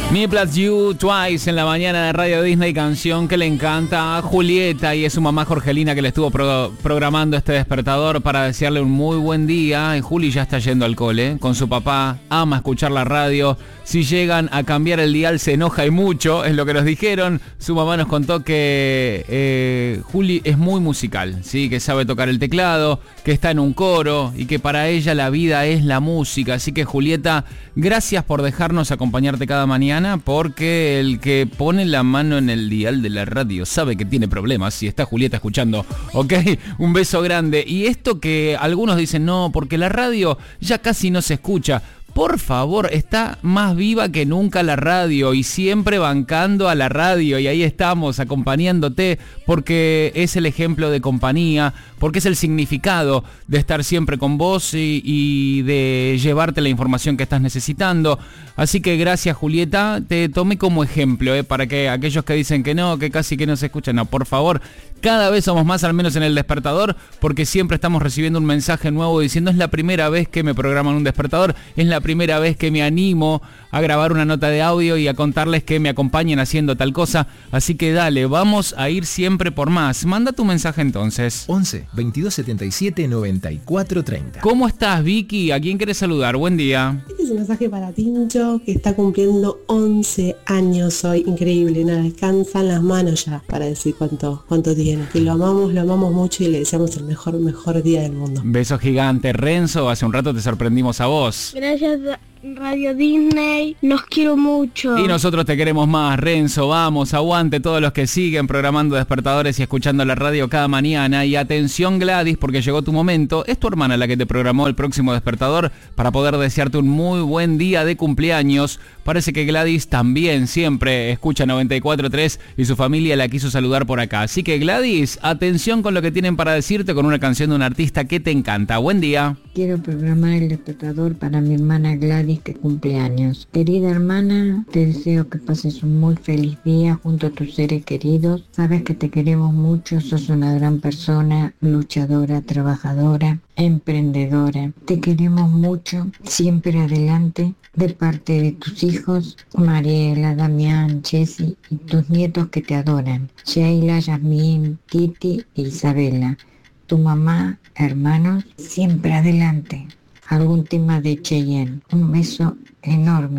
Me Plus You Twice en la mañana de Radio Disney, canción que le encanta a Julieta y es su mamá Jorgelina que le estuvo programando este despertador para desearle un muy buen día. Y Juli ya está yendo al cole con su papá, ama escuchar la radio. Si llegan a cambiar el dial se enoja y mucho, es lo que nos dijeron. Su mamá nos contó que Juli es muy musical, ¿sí? Que sabe tocar el teclado, que está en un coro y que para ella la vida es la música. Así que Julieta, gracias por dejarnos acompañarte cada mañana, porque el que pone la mano en el dial de la radio sabe que tiene problemas si está Julieta escuchando. Ok, un beso grande. Y esto que algunos dicen, no, porque la radio ya casi no se escucha. Por favor, está más viva que nunca la radio y siempre bancando a la radio, y ahí estamos acompañándote porque es el ejemplo de compañía, porque es el significado de estar siempre con vos y de llevarte la información que estás necesitando. Así que gracias, Julieta, te tomé como ejemplo, para que aquellos que dicen que no, que casi que no se escuchan, no, por favor, cada vez somos más, al menos en el despertador, porque siempre estamos recibiendo un mensaje nuevo diciendo es la primera vez que me programan un despertador, es la primera vez que me animo a grabar una nota de audio y a contarles que me acompañen haciendo tal cosa. Así que dale, vamos a ir siempre por más. Manda tu mensaje entonces. 11 22 77 94 30. ¿Cómo estás, Vicky? ¿A quién querés saludar? Buen día. Este es un mensaje para Tincho, que está cumpliendo 11 años hoy. Increíble, no descansan las manos ya para decir cuánto tiene. Que lo amamos mucho y le deseamos el mejor día del mundo. Beso gigante. Renzo, hace un rato te sorprendimos a vos. Gracias, Radio Disney, nos quiero mucho. Y nosotros te queremos más, Renzo, vamos, aguante todos los que siguen programando despertadores y escuchando la radio cada mañana. Y atención, Gladys, porque llegó tu momento. Es tu hermana la que te programó el próximo despertador para poder desearte un muy buen día de cumpleaños. Parece que Gladys también siempre escucha 94.3 y su familia la quiso saludar por acá. Así que Gladys, atención con lo que tienen para decirte con una canción de un artista que te encanta. Buen día. Quiero programar el despertador para mi hermana Gladys, que cumple años. Querida hermana, te deseo que pases un muy feliz día junto a tus seres queridos. Sabes que te queremos mucho, sos una gran persona, luchadora, trabajadora, emprendedora. Te queremos mucho, siempre adelante, de parte de tus hijos, Mariela, Damián, Jessy y tus nietos que te adoran, Sheila, Yasmín, Titi e Isabela. Tu mamá, hermanos, siempre adelante. Algún tema de Cheyenne. Un beso enorme.